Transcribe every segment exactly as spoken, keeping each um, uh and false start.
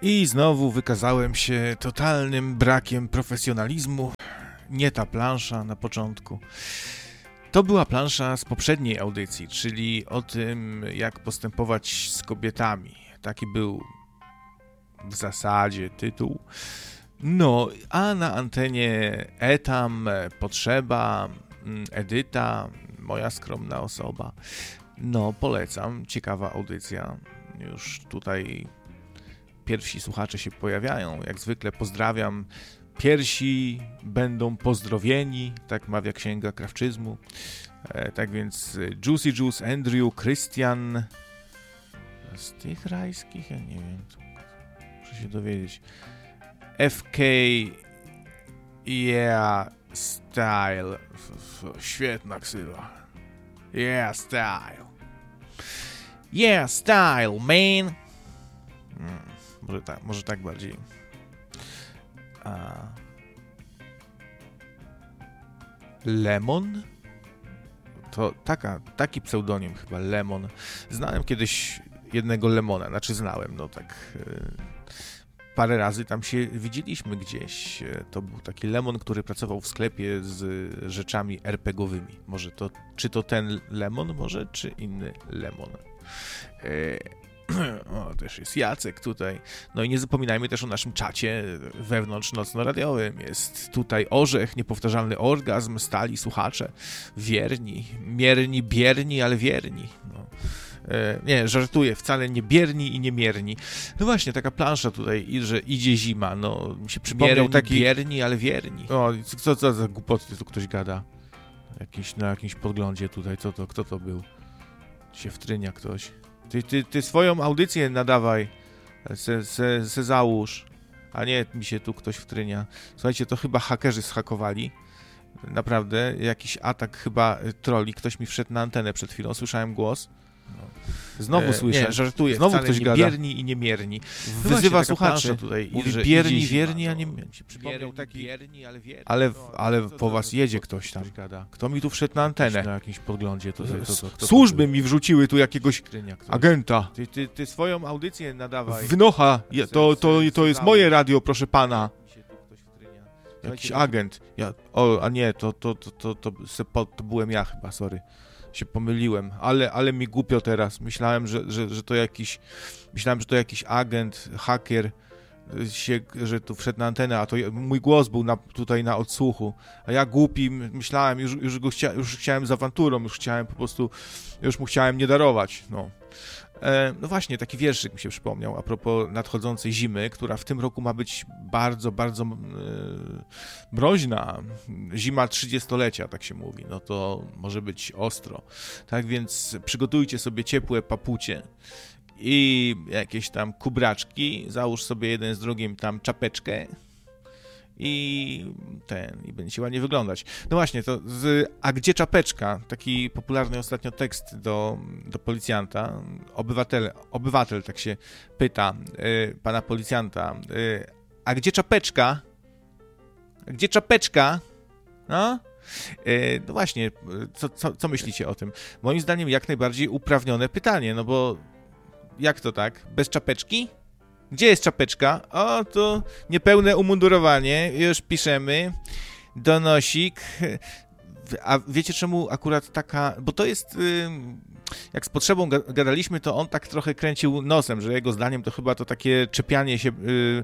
I znowu wykazałem się totalnym brakiem profesjonalizmu. Nie ta plansza na początku. To była plansza z poprzedniej audycji, czyli o tym, jak postępować z kobietami. Taki był w zasadzie tytuł. No, a na antenie Etam, Potrzeba, Edyta, moja skromna osoba. No, polecam, ciekawa audycja. Już tutaj pierwsi słuchacze się pojawiają. Jak zwykle pozdrawiam. Pierwsi będą pozdrowieni, tak mawia Księga Krawczyzmu. E, tak więc Juicy Juice, Andrew, Christian. Z tych rajskich? Ja nie wiem. Muszę się dowiedzieć. F K Yeah Style. Świetna ksywa. Yeah Style. Yeah Style, man. Hmm, może tak, może tak bardziej. A... Lemon? To taka, taki pseudonim chyba, Lemon. Znałem kiedyś jednego Lemona, znaczy znałem, no tak... Yy... Parę razy tam się widzieliśmy gdzieś. To był taki Lemon, który pracował w sklepie z rzeczami er pe gie owymi. Może to, czy to ten Lemon, może, czy inny Lemon. Eee, o, też jest Jacek tutaj. No i nie zapominajmy też o naszym czacie wewnątrz nocno-radiowym. Jest tutaj Orzech, niepowtarzalny orgazm, stali słuchacze, wierni, mierni, bierni, ale wierni. No. Nie, żartuję, wcale nie bierni i nie mierni. No właśnie, taka plansza tutaj, że idzie zima, no mi się przypomniał mierni, taki... bierni, ale wierni. O, co, co za głupoty tu ktoś gada? Jakiś, na jakimś podglądzie tutaj, co to, kto to był? Się wtrynia ktoś. Ty, ty, ty swoją audycję nadawaj, se, se, se załóż, a nie mi się tu ktoś wtrynia. Słuchajcie, to chyba hakerzy zhakowali. Naprawdę, jakiś atak chyba troli. Ktoś mi wszedł na antenę przed chwilą, słyszałem głos. No. Znowu e, słyszę, nie, żartuję, znowu ktoś nie gada. Bierni i nie mierni. No wyzywa słuchaczy tutaj. Mówi że bierni, zima, wierni, a nie mierni. Taki... Bierni, ale, wierni. ale, ale po was jedzie ktoś tam. Kto mi tu wszedł na antenę? Na jakimś podglądzie. Tutaj, to, to, to, Służby mi wrzuciły tu jakiegoś agenta. Ty, ty, ty swoją audycję nadawaj. Wynocha, ja, to, to, to jest moje radio, proszę pana. Jakiś agent. Ja, o, a nie, to, to, to, to, to, to, to byłem ja chyba, sorry. Się pomyliłem, ale, ale mi głupio teraz. Myślałem, że, że, że to jakiś myślałem, że to jakiś agent, haker się, że tu wszedł na antenę, a to mój głos był na, tutaj na odsłuchu, a ja głupi myślałem, już, już, go chcia, już chciałem z awanturą, już chciałem po prostu, już mu chciałem nie darować, no. E, no właśnie, taki wierszyk mi się przypomniał a propos nadchodzącej zimy, która w tym roku ma być bardzo, bardzo e, mroźna. Zima trzydziestolecia, tak się mówi, no to może być ostro. Tak więc przygotujcie sobie ciepłe papucie i jakieś tam kubraczki, załóż sobie jeden z drugim tam czapeczkę i ten, i będzie się ładnie wyglądać. No właśnie, to z A gdzie czapeczka? Taki popularny ostatnio tekst do, do policjanta. Obywatel, obywatel tak się pyta y, pana policjanta. Y, a gdzie czapeczka? A gdzie czapeczka? No? Y, no właśnie, co, co, co myślicie o tym? Moim zdaniem jak najbardziej uprawnione pytanie, no bo jak to tak? Bez czapeczki? Gdzie jest czapeczka? O, to niepełne umundurowanie. Już piszemy. Donosik. A wiecie czemu akurat taka... Bo to jest... Jak z Potrzebą gadaliśmy, to on tak trochę kręcił nosem, że jego zdaniem to chyba to takie czepianie się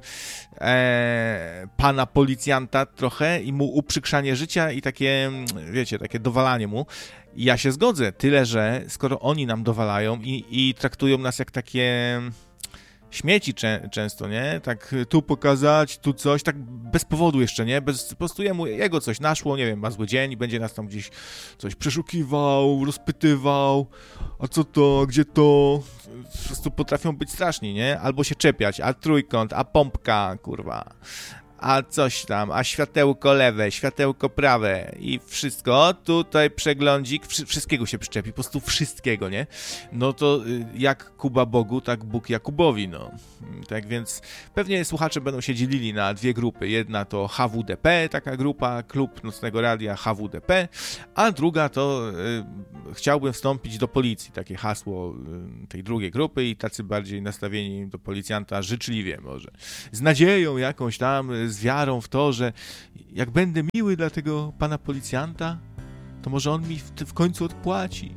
e, pana policjanta trochę i mu uprzykrzanie życia i takie, wiecie, takie dowalanie mu. I ja się zgodzę. Tyle, że skoro oni nam dowalają i, i traktują nas jak takie... śmieci czę- często, nie? Tak tu pokazać, tu coś, tak bez powodu jeszcze, nie? Bez, po prostu jemu, jego coś naszło, nie wiem, ma zły dzień i będzie nas tam gdzieś coś przeszukiwał, rozpytywał, a co to, gdzie to? Po prostu potrafią być straszni, nie? Albo się czepiać, a trójkąt, a pompka, kurwa. a coś tam, a światełko lewe, światełko prawe i wszystko, tutaj przeglądzik, wszy- wszystkiego się przyczepi, po prostu wszystkiego, nie? No to y, jak Kuba Bogu, tak Bóg Jakubowi, no. Tak więc pewnie słuchacze będą się dzielili na dwie grupy. Jedna to H W D P, taka grupa, Klub Nocnego Radia H W D P, a druga to y, chciałbym wstąpić do policji, takie hasło y, tej drugiej grupy i tacy bardziej nastawieni do policjanta życzliwie może. Z nadzieją jakąś tam, z wiarą w to, że jak będę miły dla tego pana policjanta, to może on mi w, w końcu odpłaci.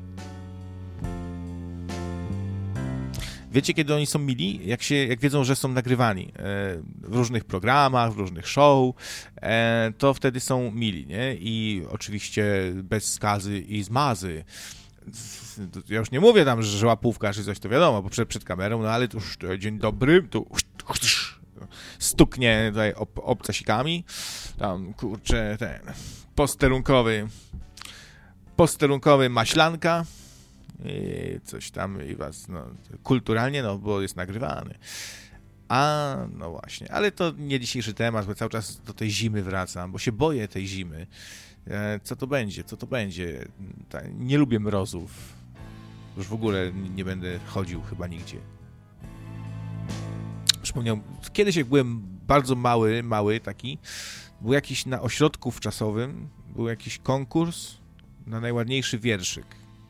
Wiecie, kiedy oni są mili? Jak, się, jak wiedzą, że są nagrywani e, w różnych programach, w różnych show, e, to wtedy są mili, nie? I oczywiście bez skazy i zmazy. Ja już nie mówię tam, że łapówka czy coś, to wiadomo, bo przed, przed kamerą, no ale to już to, dzień dobry, tu stuknie tutaj ob, obcasikami, tam kurczę, ten posterunkowy, posterunkowy maślanka, i coś tam i was, no, kulturalnie, no, bo jest nagrywany. A, no właśnie, ale to nie dzisiejszy temat, bo cały czas do tej zimy wracam, bo się boję tej zimy. E, co to będzie, co to będzie? Ta, nie lubię mrozów. Już w ogóle nie będę chodził chyba nigdzie. Przypomniał, kiedyś jak byłem bardzo mały, mały taki, był jakiś na ośrodku wczasowym, był jakiś konkurs na najładniejszy wierszyk.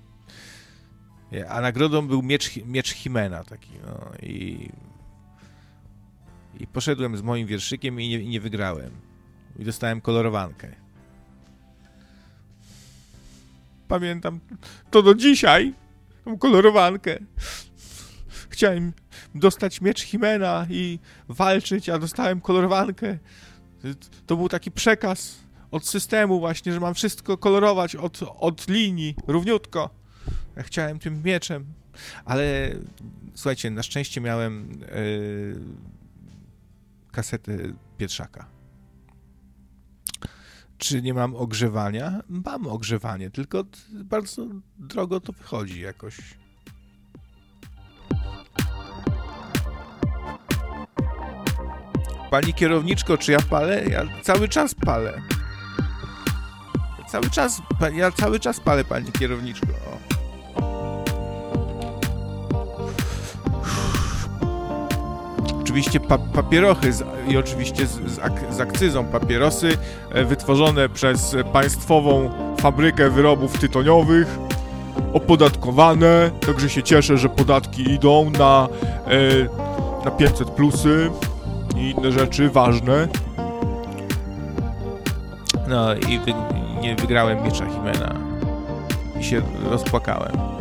A nagrodą był miecz, miecz Himena taki, no i, i poszedłem z moim wierszykiem i nie, i nie wygrałem. I dostałem kolorowankę. Pamiętam to do dzisiaj, tą kolorowankę. Chciałem dostać miecz Himena i walczyć, a dostałem kolorowankę. To był taki przekaz od systemu właśnie, że mam wszystko kolorować od, od linii, równiutko. Ja chciałem tym mieczem, ale słuchajcie, na szczęście miałem yy, kasetę Pietrzaka. Czy nie mam ogrzewania? Mam ogrzewanie, tylko bardzo drogo to wychodzi jakoś. Pani kierowniczko, czy ja palę? Ja cały czas palę. Cały czas, ja cały czas palę, pani kierowniczko. O. Oczywiście pa- papierochy z, i oczywiście z, z, ak- z akcyzą papierosy e, wytworzone przez państwową fabrykę wyrobów tytoniowych, opodatkowane, także się cieszę, że podatki idą na, e, na pięćset plusy i inne rzeczy ważne. No i wy- nie wygrałem miecza Himena i się rozpłakałem.